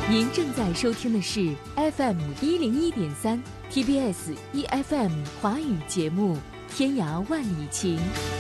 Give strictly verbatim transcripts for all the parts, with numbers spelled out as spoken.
您正在收听的是 F M 一零一点三 T B S E F M 华语节目《天涯万里情》。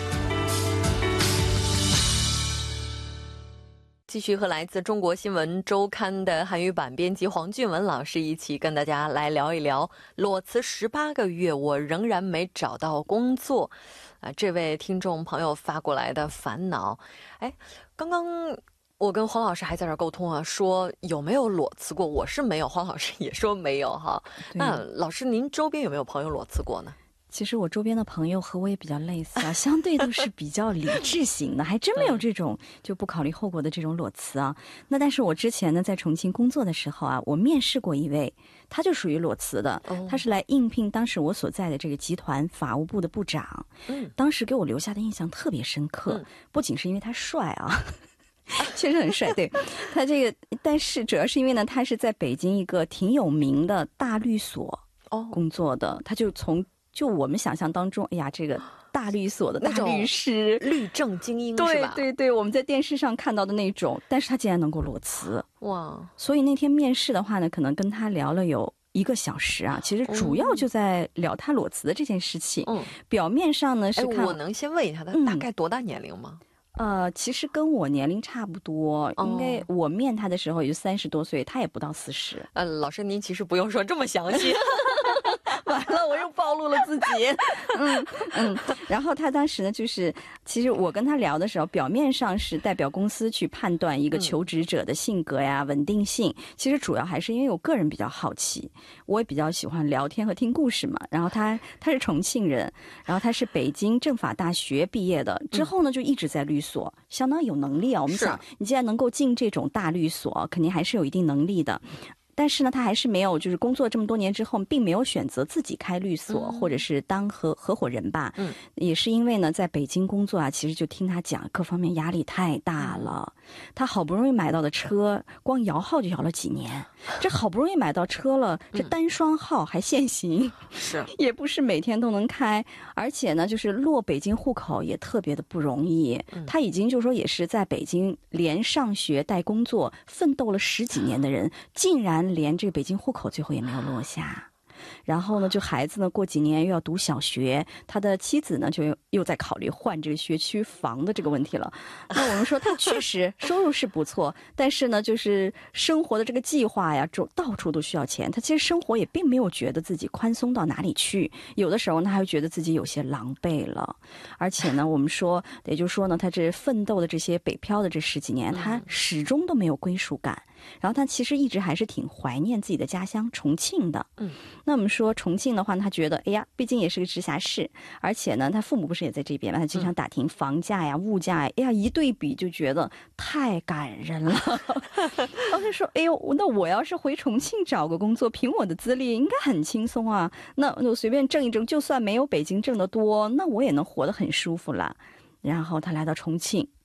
继续和来自中国新闻周刊的韩语版编辑黄俊文老师一起跟大家来聊一聊裸辞十八个月我仍然没找到工作啊，这位听众朋友发过来的烦恼。哎，刚刚我跟黄老师还在这沟通啊，说有没有裸辞过，我是没有，黄老师也说没有哈。那老师您周边有没有朋友裸辞过呢？ 其实我周边的朋友和我也比较类似啊，相对都是比较理智型的，还真没有这种就不考虑后果的这种裸辞啊。那但是我之前呢在重庆工作的时候啊，我面试过一位，他就属于裸辞的，他是来应聘当时我所在的这个集团法务部的部长。嗯，当时给我留下的印象特别深刻，不仅是因为他帅啊。确实很帅，对他这个，但是主要是因为呢，他是在北京一个挺有名的大律所工作的，哦、他就从就我们想象当中，哎呀，这个大律所的大律师、 律政精英， 对是吧？ 对对，我们在电视上看到的那种，但是他竟然能够裸辞， 哇！所以那天面试的话呢，可能跟他聊了有一个小时啊，其实主要就在聊他裸辞的这件事情。嗯，表面上呢是看， 我能先问一下他大概多大年龄吗？ 嗯、呃，其实跟我年龄差不多，应该我面他的时候也就三十多岁，他也不到四十。 呃，老师您其实不用说这么详细。 完了，我又暴露了自己。嗯嗯，然后他当时呢，就是其实我跟他聊的时候，表面上是代表公司去判断一个求职者的性格呀、稳定性，其实主要还是因为我个人比较好奇，我也比较喜欢聊天和听故事嘛。然后他他是重庆人，然后他是北京政法大学毕业的，之后呢就一直在律所，相当有能力啊。我们想，你既然能够进这种大律所，肯定还是有一定能力的。但是呢，他还是没有，就是工作这么多年之后，并没有选择自己开律所，嗯、或者是当合合伙人吧。嗯，也是因为呢，在北京工作啊，其实就听他讲，各方面压力太大了。嗯、他好不容易买到的车，光摇号就摇了几年。这好不容易买到车了，这单双号还限行，是、嗯、也不是每天都能开，而且呢，就是落北京户口也特别的不容易。嗯、他已经就是说，也是在北京连上学带工作奋斗了十几年的人，竟然连这个北京户口最后也没有落下。然后呢，就孩子呢，过几年又要读小学，他的妻子呢，就又又在考虑换这个学区房的这个问题了。那我们说，他确实收入是不错，但是呢，就是生活的这个计划呀，就到处都需要钱。他其实生活也并没有觉得自己宽松到哪里去，有的时候呢，他会觉得自己有些狼狈了。而且呢，我们说，也就是说呢，他这奋斗的这些北漂的这十几年，他始终都没有归属感。然后他其实一直还是挺怀念自己的家乡重庆的。嗯，那我们说重庆的话，他觉得哎呀，毕竟也是个直辖市，而且呢，他父母不是也在这边嘛，他经常打听房价呀、物价呀，哎呀，一对比就觉得太感人了。然后他说，哎呦，那我要是回重庆找个工作，凭我的资历应该很轻松啊，那我随便挣一挣，就算没有北京挣得多，那我也能活得很舒服了。然后他来到重庆。